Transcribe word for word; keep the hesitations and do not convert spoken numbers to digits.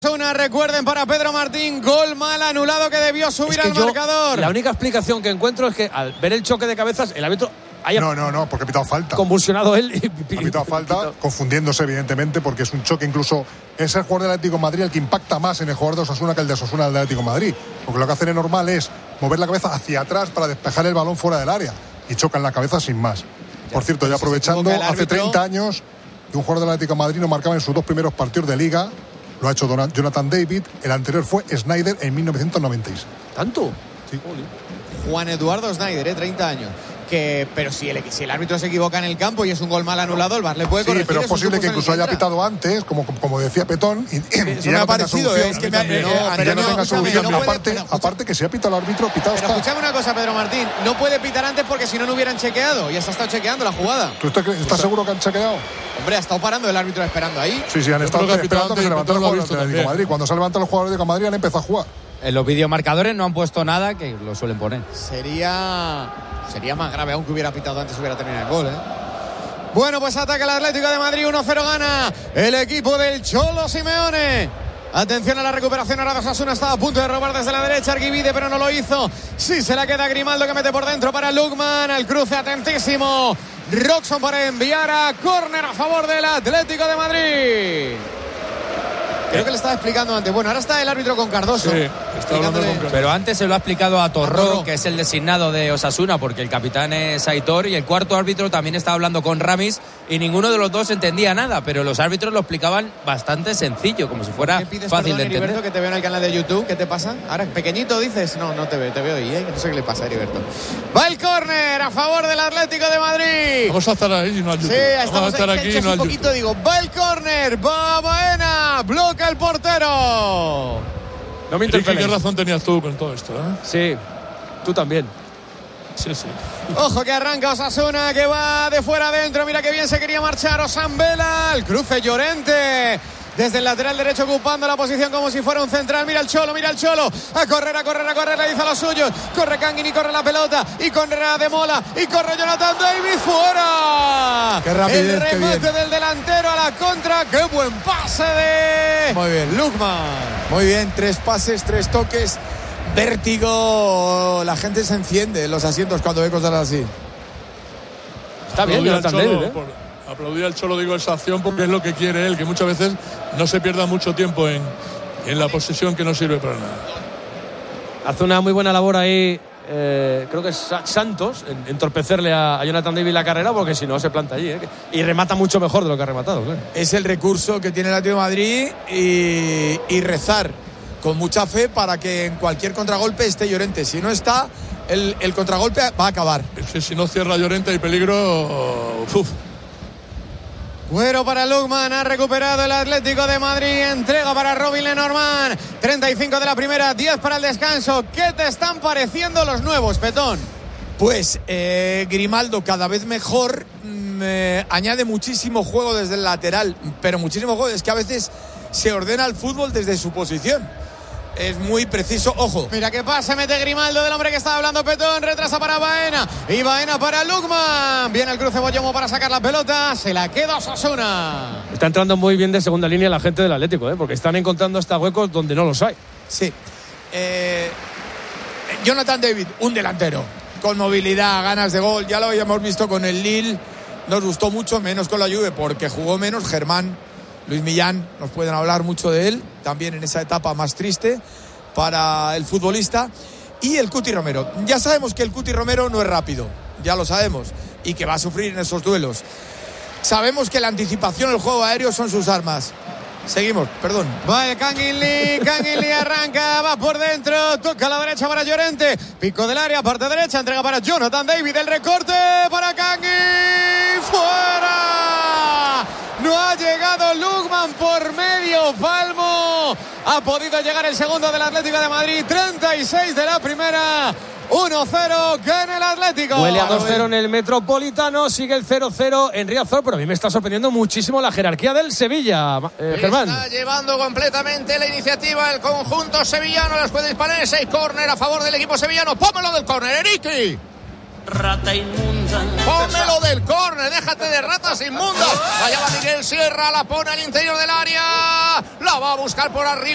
Una, recuerden, para Pedro Martín, gol mal anulado que debió subir es que al yo, marcador. La única explicación que encuentro es que al ver el choque de cabezas, el árbitro haya no, no, no, porque ha pitado falta. Convulsionado él. Y, ha pitado falta, confundiéndose evidentemente, porque es un choque, incluso es el jugador del Atlético de Madrid el que impacta más en el jugador de Osasuna que el de Osasuna del Atlético de Madrid. Porque lo que hacen es normal es mover la cabeza hacia atrás para despejar el balón fuera del área. Y chocan la cabeza sin más. Ya, Por cierto, ya aprovechando, hace treinta años que un jugador del Atlético de Madrid no marcaba en sus dos primeros partidos de Liga. Lo ha hecho Jonathan David. El anterior fue Snyder en mil novecientos noventa y seis. ¿Tanto? Sí. Juan Eduardo Snyder, ¿eh? treinta años. Que, pero si el, si el árbitro se equivoca en el campo y es un gol mal anulado, el V A R le puede corregir. Sí, pero es posible que incluso haya pitado antes, como, como decía Petón, y, sí, y ya me no ha parecido, es que me ha, no, eh, ya no, no tenga solución. no puede, aparte, pero, aparte que si ha pitado el árbitro, pitado pero está. Escuchame una cosa, Pedro Martín, no puede pitar antes porque si no, no hubieran chequeado. Ya se ha estado chequeando la jugada. ¿Tú estás, estás seguro que han chequeado? Hombre, ha estado parando el árbitro esperando ahí. Sí, sí, han Yo estado que esperando que se levantaran los jugadores del Atlético de Madrid. Cuando se levantan los jugadores de Madrid han empezado a jugar. En los videomarcadores no han puesto nada, que lo suelen poner. Sería sería más grave aún que hubiera pitado antes, hubiera terminado el gol, ¿eh? Bueno, pues ataca el Atlético de Madrid, uno cero gana el equipo del Cholo Simeone. Atención a la recuperación ahora de Osasuna, estaba a punto de robar desde la derecha Arguivide, pero no lo hizo. Sí, se la queda Grimaldo, que mete por dentro para Lukman, el cruce atentísimo. Roxon para enviar a córner a favor del Atlético de Madrid. Creo que le estaba explicando antes. Bueno, ahora está el árbitro con Cardoso. Sí, está hablando con Cardoso. Pero antes se lo ha explicado a Torró, que es el designado de Osasuna, porque el capitán es Aitor, y el cuarto árbitro también estaba hablando con Ramis, y ninguno de los dos entendía nada, pero los árbitros lo explicaban bastante sencillo, como si fuera ¿Qué pides, fácil perdón, de entender. Heriberto, que te veo en el canal de YouTube? ¿Qué te pasa? Ahora, pequeñito dices. No, no te veo, te veo ahí, ¿eh? No sé qué le pasa a Heriberto. Va el córner a favor del Atlético de Madrid. Vamos a estar ahí y no al YouTube. Sí, Vamos estamos a estar aquí y no al un poquito, YouTube. digo, va el córner, va Baena, bloca el portero. No me Ricky, interpeles. ¿qué razón tenías tú con todo esto? ¿eh? Sí, tú también. Sí, sí. Ojo que arranca Osasuna, que va de fuera adentro. Mira que bien se quería marchar Osambela. El cruce Llorente. Desde el lateral derecho ocupando la posición como si fuera un central. Mira el Cholo, mira el Cholo. A correr, a correr, a correr. Le dice a los suyos. Corre Canguin y corre la pelota. Y corre de Mola. Y corre Jonathan David fuera. Qué rapidez, el remate qué bien. del delantero a la contra. Qué buen pase de Muy bien. Lukman. Muy bien, tres pases, tres toques. Vértigo. La gente se enciende en los asientos cuando ve cosas así. Está bien, Aplaudir al Jonathan Cholo, David, ¿eh? por- aplaudir al Cholo, digo, esa acción porque es lo que quiere él, que muchas veces no se pierda mucho tiempo en, en la posesión que no sirve para nada. Hace una muy buena labor ahí, eh, creo que es Sa- Santos, en entorpecerle a, a Jonathan David la carrera, porque si no se planta allí, ¿eh? Y remata mucho mejor de lo que ha rematado, claro. Es el recurso que tiene el Atlético de Madrid y, y rezar con mucha fe para que en cualquier contragolpe esté Llorente. Si no está, el, el contragolpe va a acabar. Es que si no cierra Llorente hay peligro. Uf. Cuero para Lukman, ha recuperado el Atlético de Madrid, entrega para Robin Lenormand, treinta y cinco de la primera, diez para el descanso. ¿Qué te están pareciendo los nuevos, Petón? Pues eh, Grimaldo cada vez mejor, mm, eh, añade muchísimo juego desde el lateral, pero muchísimo juego, es que a veces se ordena el fútbol desde su posición. Es muy preciso, ojo. Mira qué pasa, mete Grimaldo del hombre que estaba hablando Petón, retrasa para Baena y Baena para Lukman. Viene el cruce Boyomo para sacar la pelota, se la queda Osasuna. Está entrando muy bien de segunda línea la gente del Atlético, ¿eh? Porque están encontrando hasta huecos donde no los hay. Sí. Eh, Jonathan David, un delantero, con movilidad, ganas de gol, ya lo habíamos visto con el Lille, nos gustó mucho, menos con la Juve, porque jugó menos. Germán, Luis Millán, nos pueden hablar mucho de él, también en esa etapa más triste para el futbolista. Y el Cuti Romero, ya sabemos que el Cuti Romero no es rápido, ya lo sabemos, y que va a sufrir en esos duelos. Sabemos que la anticipación, el juego aéreo son sus armas. Seguimos, perdón. Va el Kangin Lee, Kangin Lee arranca, va por dentro, toca a la derecha para Llorente, pico del área, parte derecha, entrega para Jonathan David, el recorte para Kangin, fuera. No ha llegado Lukman por medio palmo. Ha podido llegar el segundo del Atlético de Madrid. treinta y seis de la primera. uno cero, gana el Atlético. Huele a dos cero en el Metropolitano, sigue el cero cero en Riazor, pero a mí me está sorprendiendo muchísimo la jerarquía del Sevilla, eh, Germán. Está llevando completamente la iniciativa el conjunto sevillano. Las puede disparar ese y córner a favor del equipo sevillano. Pómelo del córner, Eriki. Rata inmunda. Pómelo del córner, déjate de ratas inmundas. Allá va Miguel Sierra, la pone al interior del área. La va a buscar por arriba.